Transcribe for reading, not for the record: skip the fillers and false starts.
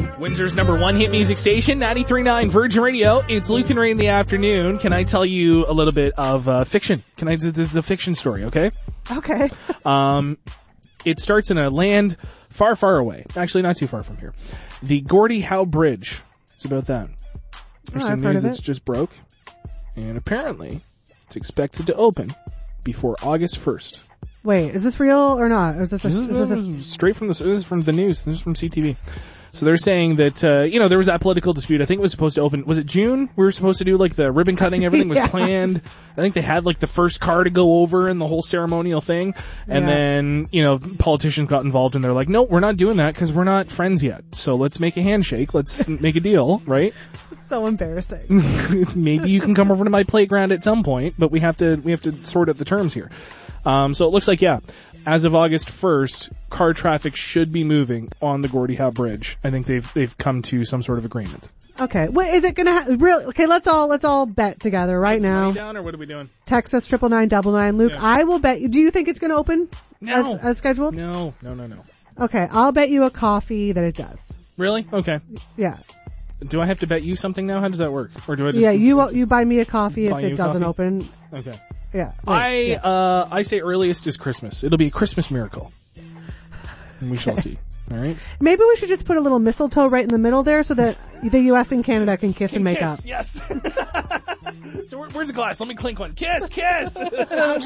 Windsor's #1 hit music station, 93.9 Virgin Radio. It's Luke and Ray in the afternoon. Can I tell you a little bit of fiction? This is a fiction story, okay? Okay. It starts in a land far, far away. Actually, not too far from here. The Gordie Howe Bridge. It's about that. There's some news that's just broke. And apparently, it's expected to open before August 1st. Wait, is this real or not? Or is this straight from this is from the news. This is from CTV. So they're saying that, there was that political dispute. I think it was supposed to open, was it June? We were supposed to do like the ribbon cutting, everything was planned. I think they had like the first car to go over and the whole ceremonial thing. And then, politicians got involved and they're like, no, we're not doing that because we're not friends yet. So let's make a handshake. Let's make a deal, right? It's so embarrassing. Maybe you can come over to my playground at some point, but we have to sort out the terms here. So it looks like, as of August 1st, car traffic should be moving on the Gordie Howe Bridge. I think they've come to some sort of agreement. Okay. What is it gonna okay, let's all bet together right now. Money down, or what are we doing? Text us 99999. Luke, I will bet you. Do you think it's gonna open? No. As scheduled? No. Okay, I'll bet you a coffee that it does. Really? Okay. Yeah. Do I have to bet you something now? How does that work? Or do I just... Yeah, you buy me a coffee if it doesn't open. Okay. Yeah. I say earliest is Christmas. It'll be a Christmas miracle. And we shall see. All right. Maybe we should just put a little mistletoe right in the middle there so that the U.S. and Canada can kiss and make up. Yes. Where's the glass? Let me clink one. Kiss.